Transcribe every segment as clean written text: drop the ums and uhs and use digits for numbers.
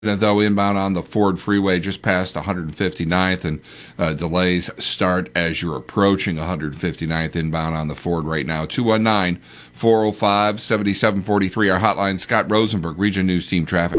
though, inbound on the Ford Freeway just past 159th, and delays start as you're approaching 159th inbound on the Ford right now. 219-405-7743, our hotline. Scott Rosenberg, Region News Team Traffic.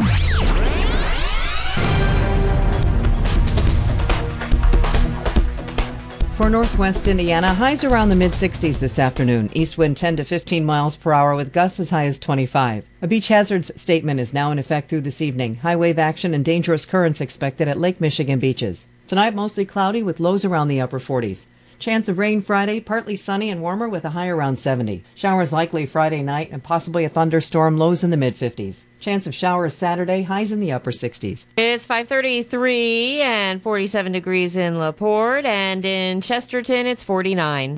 For Northwest Indiana, highs around the mid-60s this afternoon. East wind 10 to 15 miles per hour with gusts as high as 25. A beach hazards statement is now in effect through this evening. High wave action and dangerous currents expected at Lake Michigan beaches. Tonight, mostly cloudy with lows around the upper 40s. Chance of rain Friday, partly sunny and warmer with a high around 70. Showers likely Friday night and possibly a thunderstorm, lows in the mid-50s. Chance of showers Saturday, highs in the upper 60s. It's 5:33 and 47 degrees in LaPorte, and in Chesterton it's 49.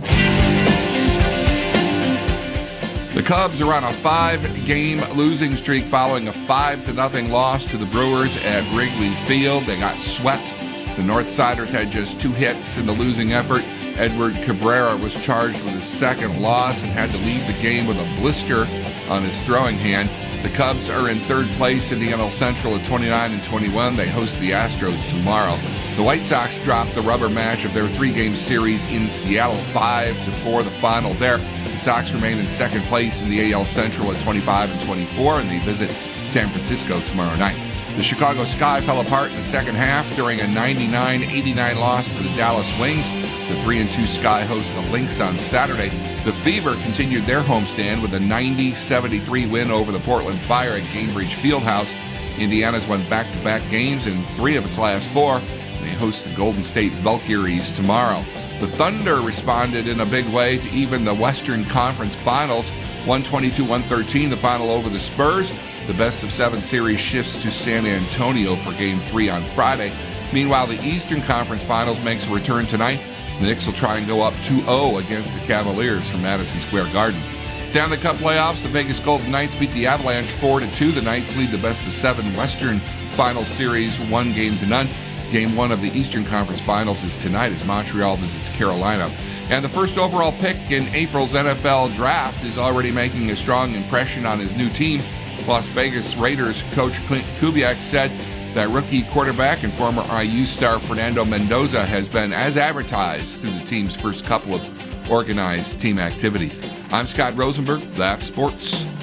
The Cubs are on a 5-game losing streak following a 5-0 loss to the Brewers at Wrigley Field. They got swept. The Northsiders had just 2 hits in the losing effort. Edward Cabrera was charged with his second loss and had to leave the game with a blister on his throwing hand. The Cubs are in third place in the NL Central at 29-21. They host the Astros tomorrow. The White Sox dropped the rubber match of their 3-game series in Seattle, 5-4, the final there. The Sox remain in second place in the AL Central at 25-24, and they visit San Francisco tomorrow night. The Chicago Sky fell apart in the second half during a 99-89 loss to the Dallas Wings. The 3-2 Sky host the Lynx on Saturday. The Fever continued their homestand with a 90-73 win over the Portland Fire at Gainbridge Fieldhouse. Indiana's won back-to-back games in 3 of its last 4. They host the Golden State Valkyries tomorrow. The Thunder responded in a big way to even the Western Conference Finals. 122-113, the final over the Spurs. The best-of-7 series shifts to San Antonio for Game 3 on Friday. Meanwhile, the Eastern Conference Finals makes a return tonight. The Knicks will try and go up 2-0 against the Cavaliers from Madison Square Garden. Stanley Cup playoffs, the Vegas Golden Knights beat the Avalanche 4-2. The Knights lead the best-of-7 Western Final Series 1-0. Game 1 of the Eastern Conference Finals is tonight as Montreal visits Carolina. And the first overall pick in April's NFL Draft is already making a strong impression on his new team. Las Vegas Raiders coach Clint Kubiak said that rookie quarterback and former IU star Fernando Mendoza has been as advertised through the team's first couple of organized team activities. I'm Scott Rosenberg, Laugh Sports.